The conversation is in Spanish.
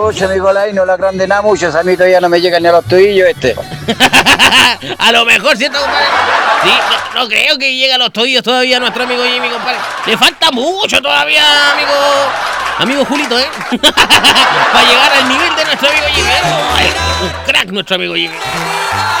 Oye, mi ahí no la grandena mucho, a mí todavía no me llegan ni a los tobillos A lo mejor, ¿cierto, compadre? Sí, no creo que llegue a los tobillos todavía nuestro amigo Jimmy, compadre. Le falta mucho todavía, amigo Julito, ¿eh? Para llegar al nivel de nuestro amigo Jimmy. Un crack nuestro amigo Jimmy.